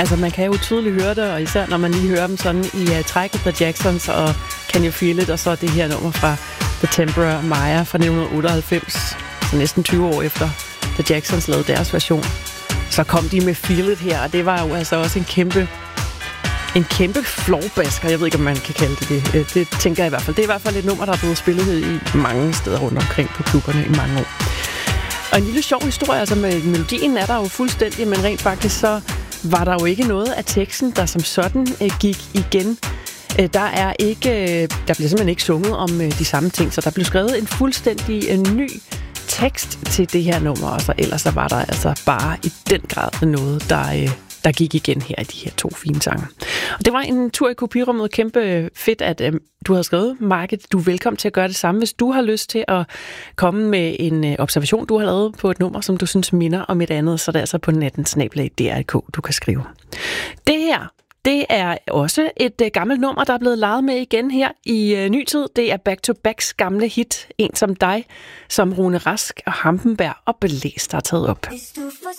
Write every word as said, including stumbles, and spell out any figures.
Altså, man kan jo tydeligt høre det, og især når man lige hører dem sådan i uh, trækket The Jacksons og Can You Feel It, og så det her nummer fra The Tempera Maya fra nitten otteoghalvfems, så næsten tyve år efter The Jacksons lavede deres version. Så kom de med Feel It her, og det var jo altså også en kæmpe, en kæmpe floorbasker. Jeg ved ikke, om man kan kalde det det. Det tænker jeg i hvert fald. Det er i hvert fald et nummer, der er blevet spillet i mange steder rundt omkring på klubberne i mange år. Og en lille sjov historie, altså med melodien er der jo fuldstændig, men rent faktisk så var der jo ikke noget af teksten, der som sådan øh, gik igen. Øh, der er ikke, øh, der bliver simpelthen ikke sunget om øh, de samme ting, så der blev skrevet en fuldstændig øh, ny tekst til det her nummer, og så ellers så var der altså bare i den grad noget, der, øh, der gik igen her i de her to fine sange. Og det var en tur i kopirummet. Kæmpe fedt, at øh, du har skrevet, Market. Du er velkommen til at gøre det samme, hvis du har lyst til at komme med en øh, observation, du har lavet på et nummer, som du synes minder om et andet, så det er altså på natten snabel-a D R punktum d k, du kan skrive. Det her, det er også et øh, gammelt nummer, der er blevet leget med igen her i øh, ny tid. Det er Back to Backs gamle hit, En som dig, som Rune Rask og Hampenberg og Belæs, der har taget op. Hvis du får